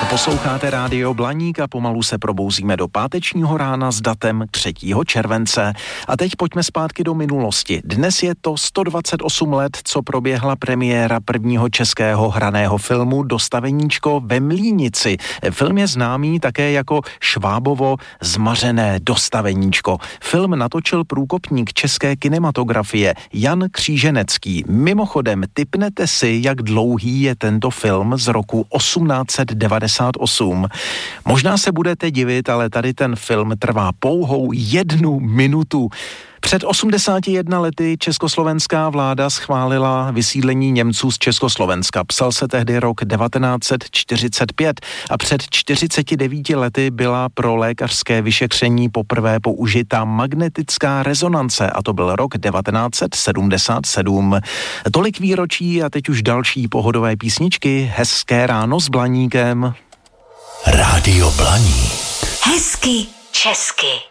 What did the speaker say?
Posloucháte Rádio Blaník a pomalu se probouzíme do pátečního rána s datem 3. července. A teď pojďme zpátky do minulosti. Dnes je to 128 let, co proběhla premiéra prvního českého hraného filmu Dostaveníčko ve Mlínici. Film je známý také jako Švábovo zmařené Dostaveníčko. Film natočil průkopník české kinematografie Jan Kříženecký. Mimochodem, tipnete si, jak dlouhý je tento film z roku 1898. Možná se budete divit, ale tady ten film trvá pouhou 1 minutu. Před 81 lety československá vláda schválila vysídlení Němců z Československa. Psal se tehdy rok 1945 a před 49 lety byla pro lékařské vyšetření poprvé použita magnetická rezonance a to byl rok 1977. Tolik výročí a teď už další pohodové písničky. Hezké ráno s Blaníkem. Rádio Blaník. Hezky česky.